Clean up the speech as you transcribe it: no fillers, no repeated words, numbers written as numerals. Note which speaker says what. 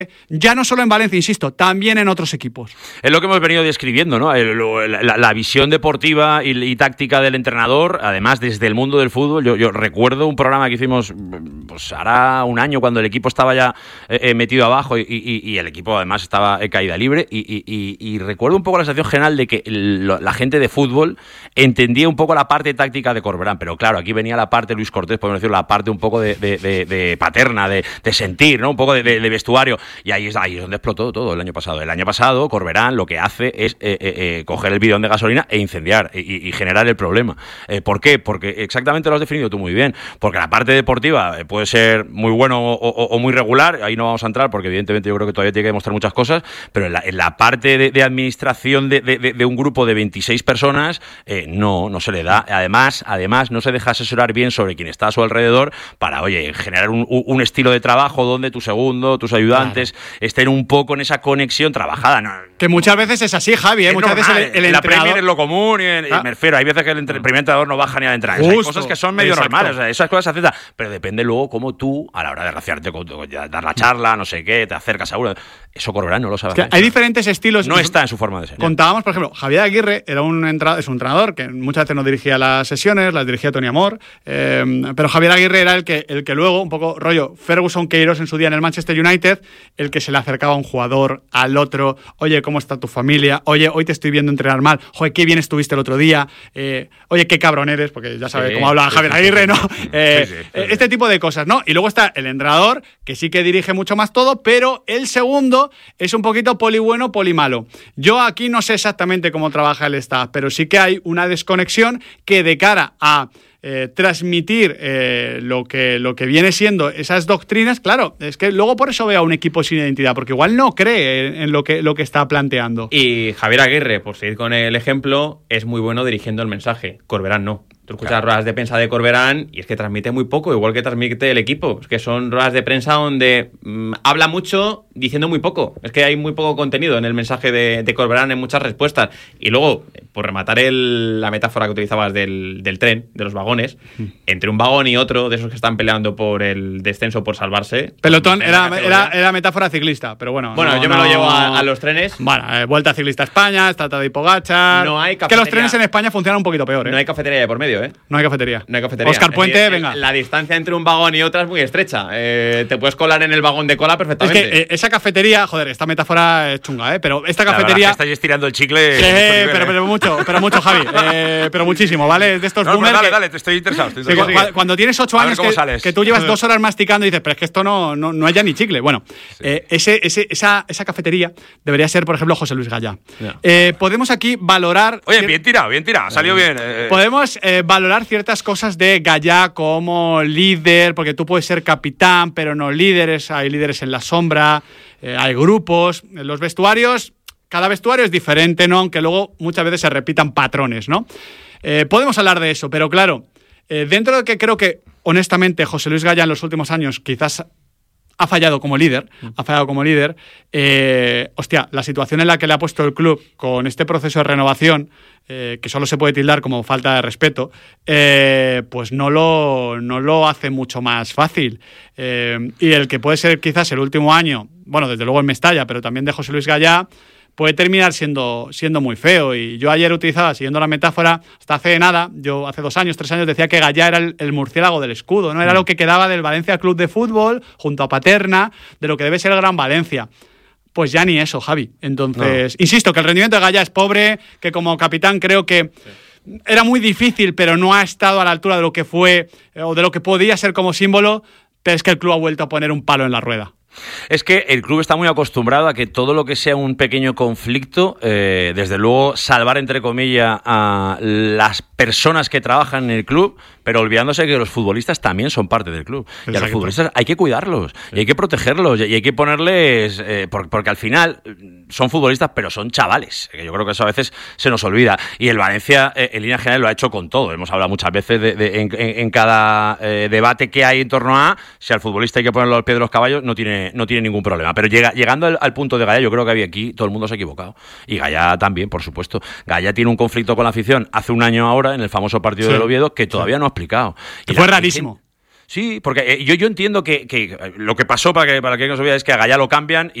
Speaker 1: ya no solo en Valencia, insisto, también en otros equipos.
Speaker 2: Es lo que hemos venido describiendo, ¿no? La visión deportiva y táctica del entrenador, además desde el mundo del fútbol. Yo recuerdo un programa que hicimos pues hará un año, cuando el equipo estaba ya metido abajo y el equipo además estaba en caída libre, y recuerdo un poco la sensación general de que la gente de fútbol entendía un poco la parte táctica de Corberán, pero claro, aquí venía la parte Luis Cortés, podemos decir, la parte un poco de paterna, de sentir, ¿no? Un poco de vestuario. Y ahí es donde explotó todo el año pasado. El año pasado, Corberán lo que hace es coger el bidón de gasolina e incendiar y generar el problema. ¿Por qué? Porque exactamente lo has definido tú muy bien. Porque la parte deportiva puede ser muy bueno o muy regular, ahí no vamos a entrar porque evidentemente yo creo que todavía tiene que demostrar muchas cosas, pero en la parte de administración de un grupo de 26 personas no se le da. Además no se deja asesorar bien sobre quien está a su alrededor para, oye, generar un estilo de trabajo donde tu segundo, tus ayudantes estén un poco en esa conexión trabajada, ¿no?
Speaker 1: Que muchas veces es así, Javi, ¿eh? Muchas
Speaker 2: normal,
Speaker 1: veces el
Speaker 2: en la
Speaker 1: entrenador...
Speaker 2: Premier es lo común y me refiero, hay veces que el primer entrenador no baja ni a entrar. Hay cosas que son medio normales, o sea, esas cosas se aceptan, pero depende luego cómo tú, a la hora de raciarte, dar la charla, no sé qué, te acercas a uno. Eso Corberán no lo sabe hacer.
Speaker 1: Hay diferentes estilos.
Speaker 2: No está en su forma de ser.
Speaker 1: Contábamos, por ejemplo, Javier Aguirre es un entrenador que muchas veces no dirigía las sesiones, las dirigía Tony Amor, pero Javier Aguirre era el que luego, un poco rollo Ferguson Queiroz en su día en el Manchester United, el que se le acercaba a un jugador, al otro, oye, ¿cómo está tu familia? Oye, hoy te estoy viendo entrenar mal, joder, qué bien estuviste el otro día, oye, qué cabrón eres, porque ya sabes cómo habla Javier Aguirre, ¿no? Este tipo de cosas, ¿no? Y luego está el entrenador, que sí que dirige mucho más todo, pero el segundo es un poquito poli bueno, poli malo. Yo aquí no sé exactamente cómo trabaja el staff, pero sí que hay una desconexión que de cara a transmitir lo que viene siendo esas doctrinas, claro, es que luego por eso veo a un equipo sin identidad, porque igual no cree en lo que está planteando.
Speaker 3: Y Javier Aguirre, por seguir con el ejemplo, es muy bueno dirigiendo el mensaje. Corberán no. Tú escuchas las ruedas de prensa de Corberán y es que transmite muy poco, igual que transmite el equipo. Es que son ruedas de prensa donde habla mucho diciendo muy poco. Es que hay muy poco contenido en el mensaje de Corberán en muchas respuestas. Y luego, por rematar la metáfora que utilizabas del tren, de los vagones, entre un vagón y otro, de esos que están peleando por el descenso, por salvarse...
Speaker 1: Pelotón era metáfora ciclista, pero bueno...
Speaker 3: Bueno, yo me lo llevo a los trenes.
Speaker 1: Bueno, Vuelta Ciclista a España, Estrada de Pogačar...
Speaker 3: No hay cafetería.
Speaker 1: Que los trenes en España funcionan un poquito peor, ¿eh?
Speaker 3: No hay cafetería de por medio, ¿eh?
Speaker 1: No hay cafetería.
Speaker 3: No hay cafetería.
Speaker 1: Óscar Puente, venga.
Speaker 3: La distancia entre un vagón y otra es muy estrecha. Te puedes colar en el vagón de cola perfectamente.
Speaker 1: Es que esa cafetería, joder, esta metáfora es chunga, pero esta cafetería...
Speaker 2: La estáis estirando el chicle...
Speaker 1: pero mucho, Javi. Pero muchísimo, ¿vale? De estos boomers...
Speaker 2: Dale, te estoy interesado.
Speaker 1: Cuando tienes 8 años que tú llevas 2 horas masticando y dices, pero es que esto no hay ya ni chicle. Bueno, sí. Esa cafetería debería ser, por ejemplo, José Luis Gallá. Podemos aquí valorar...
Speaker 2: Oye, bien tirado, salió bien.
Speaker 1: Podemos valorar ciertas cosas de Gallá como líder, porque tú puedes ser capitán, pero no líderes. Hay líderes en la sombra, hay grupos. En los vestuarios, cada vestuario es diferente, ¿no? Aunque luego muchas veces se repitan patrones, ¿no? Podemos hablar de eso, pero claro, dentro de que creo que, honestamente, José Luis Gallá en los últimos años quizás ha fallado como líder, la situación en la que le ha puesto el club con este proceso de renovación, que solo se puede tildar como falta de respeto, pues no lo hace mucho más fácil. Y el que puede ser quizás el último año, bueno, desde luego en Mestalla, pero también de José Luis Gallá, puede terminar siendo muy feo. Y yo ayer utilizaba, siguiendo la metáfora, hasta hace nada, yo hace 2 años, 3 años, decía que Gallá era el murciélago del escudo, ¿no? Era lo que quedaba del Valencia Club de Fútbol, junto a Paterna, de lo que debe ser el Gran Valencia. Pues ya ni eso, Javi. Entonces, insisto, que el rendimiento de Gallá es pobre, que como capitán creo que era muy difícil, pero no ha estado a la altura de lo que fue, o de lo que podía ser como símbolo, pero es que el club ha vuelto a poner un palo en la rueda.
Speaker 2: Es que el club está muy acostumbrado a que todo lo que sea un pequeño conflicto, desde luego salvar entre comillas a las personas que trabajan en el club, pero olvidándose que los futbolistas también son parte del club. Exacto. Y a los futbolistas hay que cuidarlos, y hay que protegerlos, y hay que ponerles... porque al final son futbolistas, pero son chavales, que yo creo que eso a veces se nos olvida. Y el Valencia, en línea general, lo ha hecho con todo. Hemos hablado muchas veces en cada debate que hay en torno a si al futbolista hay que ponerlo al pie de los caballos, no tiene ningún problema. Pero llegando al punto de Gallá, yo creo que había aquí todo el mundo se ha equivocado. Y Gallá también, por supuesto. Gallá tiene un conflicto con la afición hace un año ahora, en el famoso partido del Oviedo, que todavía no ha explicado.
Speaker 1: Y fue rarísimo.
Speaker 2: Sí, porque yo entiendo que lo que pasó, para que no se vea, es que a Gallá lo cambian